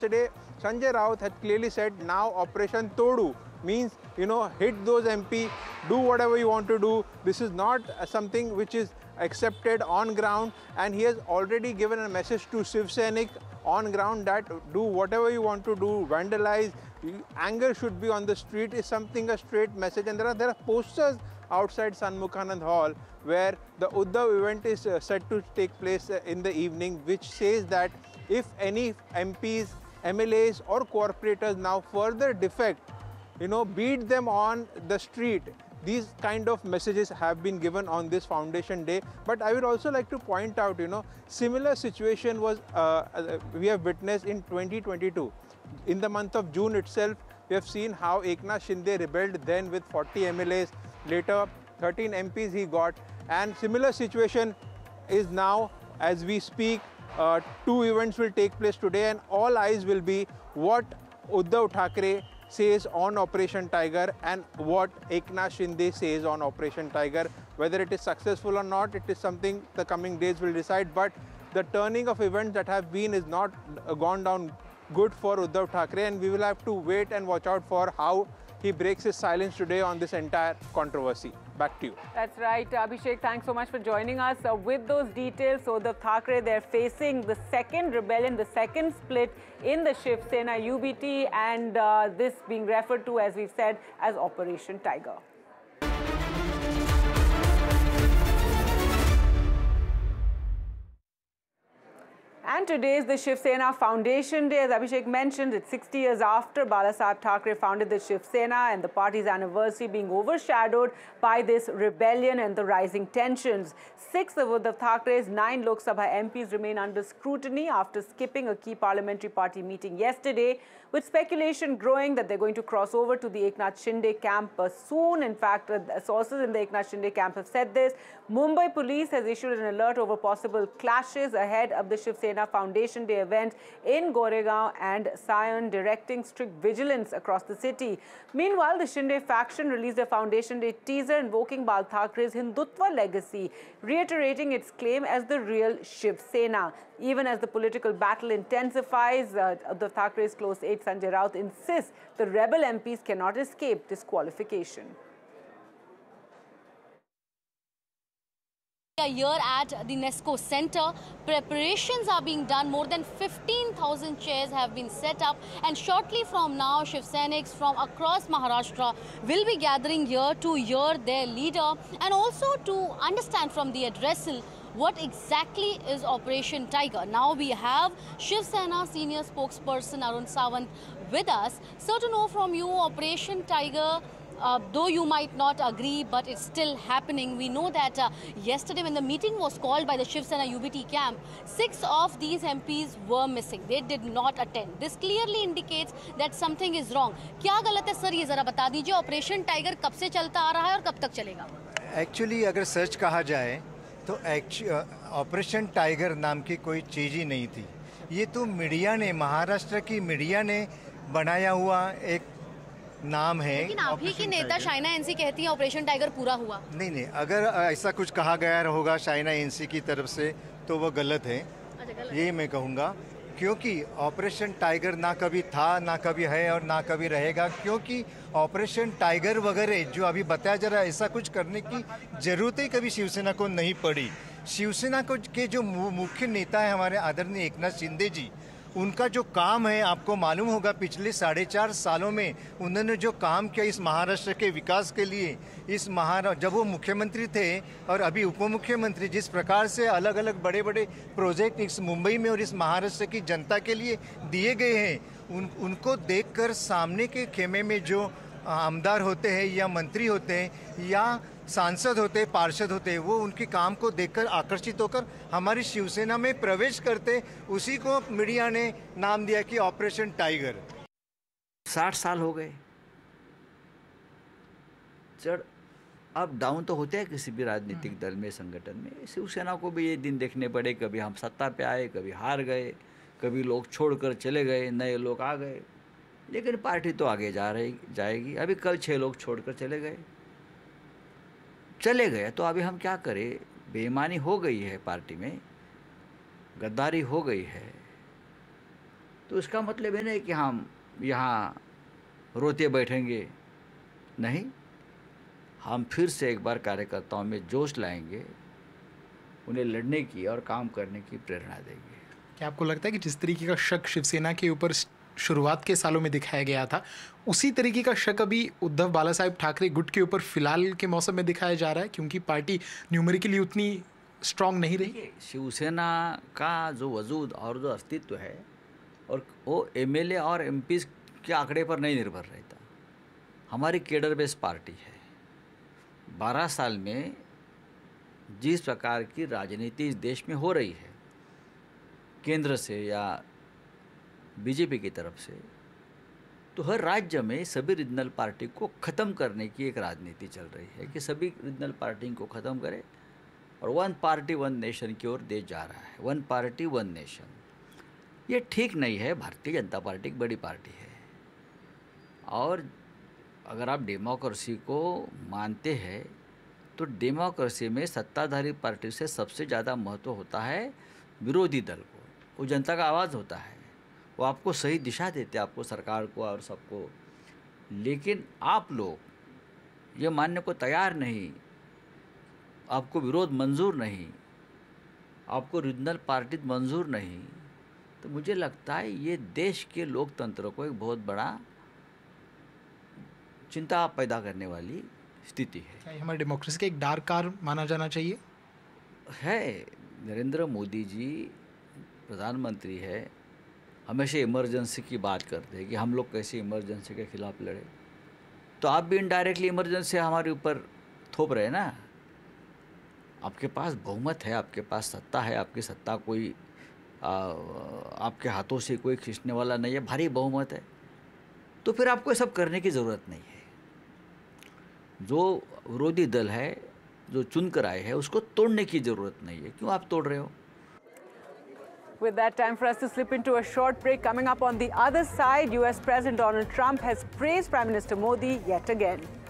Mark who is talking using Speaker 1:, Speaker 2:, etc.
Speaker 1: Today, Sanjay Raut had clearly said now Operation Todu means, hit those MP, do whatever you want to do. This is not something which is accepted on ground, and he has already given a message to Shiv Sainik on ground that do whatever you want to do, vandalize, anger should be on the street is something, a straight message. And there are posters outside Sanmukhanand Hall where the Uddhav event is set to take place in the evening, which says that if any MPs, MLAs or corporators now further defect, beat them on the street. These kind of messages have been given on this Foundation Day. But I would also like to point out, similar situation was we have witnessed in 2022. In the month of June itself, we have seen how Eknath Shinde rebelled then with 40 MLAs. Later, 13 MPs he got. And similar situation is now, as we speak, 2 events will take place today, and all eyes will be what Uddhav Thackeray says on Operation Tiger and what Eknath Shinde says on Operation Tiger. Whether it is successful or not, it is something the coming days will decide. But the turning of events that have been is not gone down good for Uddhav Thackeray, and we will have to wait and watch out for how he breaks his silence today on this entire controversy. Back to you.
Speaker 2: That's right, Abhishek. Thanks so much for joining us. With those details, Uddhav Thackeray, they're facing the second rebellion, the second split in the Shiv Sena UBT, and this being referred to, as we've said, as Operation Tiger. And today is the Shiv Sena Foundation Day. As Abhishek mentioned, it's 60 years after Balasaheb Thackeray founded the Shiv Sena, and the party's anniversary being overshadowed by this rebellion and the rising tensions. 6 of Uddhav Thackeray's 9 Lok Sabha MPs remain under scrutiny after skipping a key parliamentary party meeting yesterday, with speculation growing that they're going to cross over to the Eknath Shinde camp soon. In fact, sources in the Eknath Shinde camp have said this. Mumbai police has issued an alert over possible clashes ahead of the Shiv Sena Foundation Day event in Goregaon and Sion, directing strict vigilance across the city. Meanwhile, the Shinde faction released a Foundation Day teaser invoking Bal Thackre's Hindutva legacy, reiterating its claim as the real Shiv Sena. Even as the political battle intensifies, Uddhav Thackeray's close aide Sanjay Raut insists the rebel MPs cannot escape disqualification.
Speaker 3: Here at the NESCO Center, preparations are being done. More than 15,000 chairs have been set up, and shortly from now, Shiv Sainiks from across Maharashtra will be gathering here to hear their leader and also to understand from the addressal what exactly is Operation Tiger. Now we have Shiv Sena senior spokesperson Arun Sawant with us. So to know from you, Operation Tiger, though you might not agree, but it's still happening. We know that yesterday when the meeting was called by the Shiv Sena UBT camp, 6 of these MPs were missing. They did not attend. This clearly indicates that something is wrong. क्या गलत है sir, ये जरा बता दीजिए. Operation tiger कब से चलता आ रहा है और कब तक चलेगा?
Speaker 4: एक्चुअली अगर सच कहा जाए तो ऑपरेशन टाइगर नाम की कोई चीज़ ही नहीं थी. ये तो मीडिया ने, महाराष्ट्र की मीडिया ने बनाया हुआ एक नाम है.
Speaker 3: लेकिन आप ही की नेता शाइना एनसी कहती है ऑपरेशन टाइगर पूरा हुआ.
Speaker 4: नहीं, अगर ऐसा कुछ कहा गया होगा शाइना एनसी की तरफ से तो वो गलत है. यही मैं कहूँगा, क्योंकि ऑपरेशन टाइगर ना कभी था, ना कभी है और ना कभी रहेगा. क्योंकि ऑपरेशन टाइगर वगैरह जो अभी बताया जा रहा है, ऐसा कुछ करने की जरूरत ही कभी शिवसेना को नहीं पड़ी. शिवसेना को के जो मुख्य नेता है हमारे आदरणीय एकनाथ शिंदे जी, उनका जो काम है, आपको मालूम होगा पिछले 4.5 सालों में उन्होंने जो काम किया इस महाराष्ट्र के विकास के लिए, जब वो मुख्यमंत्री थे और अभी उप मुख्यमंत्री, जिस प्रकार से अलग अलग बड़े बड़े प्रोजेक्ट इस मुंबई में और इस महाराष्ट्र की जनता के लिए दिए गए हैं, उनको देखकर सामने के खेमे में जो आमदार होते हैं या मंत्री होते हैं या सांसद होते, पार्षद होते, वो उनके काम को देखकर आकर्षित होकर हमारी शिवसेना में प्रवेश करते. उसी को मीडिया ने नाम दिया कि ऑपरेशन टाइगर.
Speaker 5: 60 साल हो गए. चढ़ अप डाउन तो होते हैं किसी भी राजनीतिक दल में, संगठन में. शिवसेना को भी ये दिन देखने पड़े. कभी हम सत्ता पे आए, कभी हार गए, कभी लोग छोड़कर चले गए, नए लोग आ गए. लेकिन पार्टी तो आगे जाएगी. अभी कल 6 लोग छोड़कर चले गए तो अभी हम क्या करें? बेईमानी हो गई है पार्टी में, गद्दारी हो गई है, तो इसका मतलब ये नहीं कि हम यहाँ रोते बैठेंगे, नहीं, हम फिर से एक बार कार्यकर्ताओं में जोश लाएंगे, उन्हें लड़ने की और काम करने की प्रेरणा देंगे।
Speaker 6: क्या आपको लगता है कि जिस तरीके का शक शिवसेना के ऊपर शुरुआत के सालों में दिखाया गया था, उसी तरीके का शक अभी उद्धव बाला साहेब ठाकरे गुट के ऊपर फिलहाल के मौसम में दिखाया जा रहा है, क्योंकि पार्टी न्यूमेरिकली उतनी स्ट्रांग नहीं रही?
Speaker 5: शिवसेना का जो वजूद और जो अस्तित्व है, और वो एमएलए और एमपी के आंकड़े पर नहीं निर्भर रहता। हमारी केडर बेस्ड पार्टी है। 12 साल में जिस प्रकार की राजनीति इस देश में हो रही है, केंद्र से या बीजेपी की तरफ से, तो हर राज्य में सभी रीजनल पार्टी को ख़त्म करने की एक राजनीति चल रही है कि सभी रीजनल पार्टी को ख़त्म करे और वन पार्टी वन नेशन की ओर देश जा रहा है। वन पार्टी वन नेशन, ये ठीक नहीं है। भारतीय जनता पार्टी एक बड़ी पार्टी है, और अगर आप डेमोक्रेसी को मानते हैं तो डेमोक्रेसी में सत्ताधारी पार्टी से सबसे ज़्यादा महत्व होता है विरोधी दल को। वो जनता का आवाज़ होता है, वो आपको सही दिशा देते हैं, आपको, सरकार को और सबको। लेकिन आप लोग ये मानने को तैयार नहीं, आपको विरोध मंजूर नहीं, आपको रीजनल पार्टी मंजूर नहीं, तो मुझे लगता है ये देश के लोकतंत्र को एक बहुत बड़ा चिंता पैदा करने वाली स्थिति है।
Speaker 6: क्या ये हमारी डेमोक्रेसी का एक डार्क कार माना जाना चाहिए?
Speaker 5: है। नरेंद्र मोदी जी प्रधानमंत्री है, हमेशा इमरजेंसी की बात करते हैं कि हम लोग कैसे इमरजेंसी के खिलाफ लड़े, तो आप भी इनडायरेक्टली इमरजेंसी हमारे ऊपर थोप रहे हैं ना। आपके पास बहुमत है, आपके पास सत्ता है, आपकी सत्ता कोई आपके हाथों से कोई खींचने वाला नहीं है, भारी बहुमत है, तो फिर आपको ये सब करने की ज़रूरत नहीं है। जो विरोधी दल है, जो चुनकर आए हैं, उसको तोड़ने की ज़रूरत नहीं है। क्यों आप तोड़ रहे हो?
Speaker 2: With that, time for us to slip into a short break. Coming up on the other side, US President Donald Trump has praised Prime Minister Modi yet again.